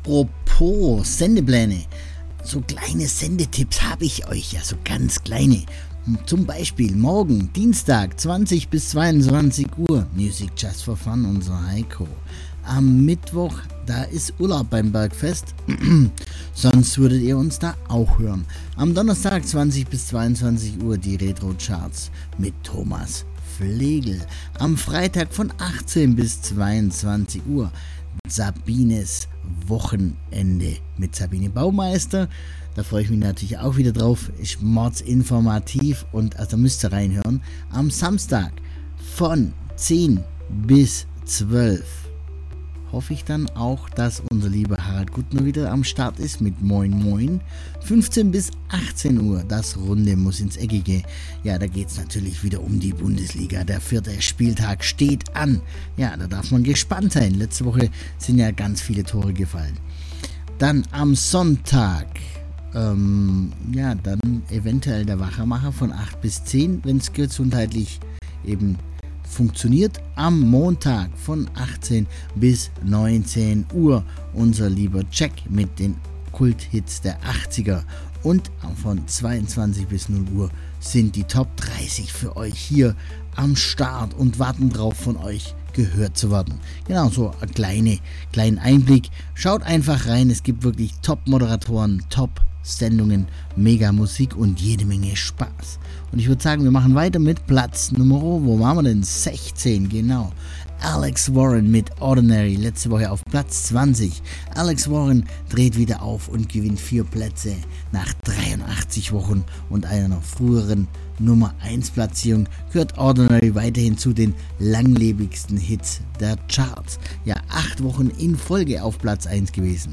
Apropos Sendepläne, so kleine Sendetipps habe ich euch, ja, so ganz kleine. Zum Beispiel morgen, Dienstag, 20 bis 22 Uhr, Music Just for Fun, unser Heiko. Am Mittwoch, da ist Urlaub beim Bergfest, sonst würdet ihr uns da auch hören. Am Donnerstag, 20 bis 22 Uhr, die Retro Charts mit Thomas Flegel. Am Freitag von 18 bis 22 Uhr, Sabines Wochenende mit Sabine Baumeister. Da freue ich mich natürlich auch wieder drauf. Ist mordsinformativ und also müsst ihr reinhören. Am Samstag von 10 bis 12 hoffe ich dann auch, dass unser lieber Harald Guttner wieder am Start ist mit Moin Moin. 15 bis 18 Uhr, das Runde muss ins Eckige. Ja, da geht es natürlich wieder um die Bundesliga. Der 4. Spieltag steht an. Ja, da darf man gespannt sein. Letzte Woche sind ja ganz viele Tore gefallen. Dann am Sonntag, dann eventuell der Wachermacher von 8 bis 10, wenn es gesundheitlich eben funktioniert. Am Montag von 18 bis 19 Uhr unser lieber Jack mit den Kulthits der 80er. Und von 22 bis 0 Uhr sind die Top 30 für euch hier am Start und warten drauf, von euch gehört zu werden. Genau, so ein kleinen Einblick. Schaut einfach rein, es gibt wirklich Top-Moderatoren, Top-Sendungen, mega Musik und jede Menge Spaß. Und ich würde sagen, wir machen weiter mit Platz Nummer, wo waren wir denn? 16, genau. Alex Warren mit Ordinary, letzte Woche auf Platz 20. Alex Warren dreht wieder auf und gewinnt 4 Plätze nach 83 Wochen und einer noch früheren Nummer 1 Platzierung. Gehört Ordinary weiterhin zu den langlebigsten Hits der Charts. Ja, 8 Wochen in Folge auf Platz 1 gewesen.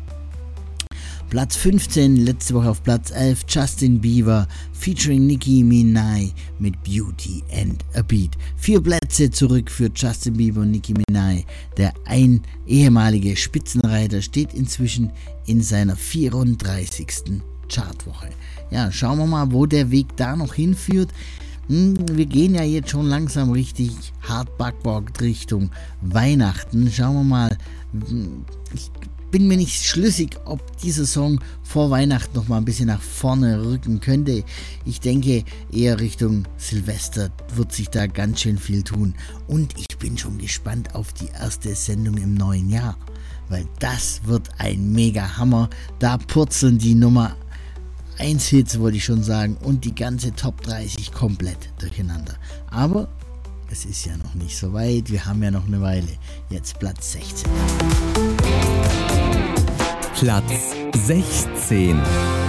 Platz 15, letzte Woche auf Platz 11, Justin Bieber featuring Nicki Minaj mit Beauty and a Beat. 4 Plätze zurück für Justin Bieber und Nicki Minaj. Der ehemalige Spitzenreiter steht inzwischen in seiner 34. Chartwoche. Ja, schauen wir mal, wo der Weg da noch hinführt. Wir gehen ja jetzt schon langsam richtig hart Backbock Richtung Weihnachten. Schauen wir mal. Ich bin mir nicht schlüssig, ob dieser Song vor Weihnachten noch mal ein bisschen nach vorne rücken könnte. Ich denke, eher Richtung Silvester wird sich da ganz schön viel tun. Und ich bin schon gespannt auf die erste Sendung im neuen Jahr, weil das wird ein mega Hammer. Da purzeln die Nummer 1 Hits, wollte ich schon sagen, und die ganze Top 30 komplett durcheinander. Aber es ist ja noch nicht so weit, wir haben ja noch eine Weile. Jetzt Platz 16. Platz 16.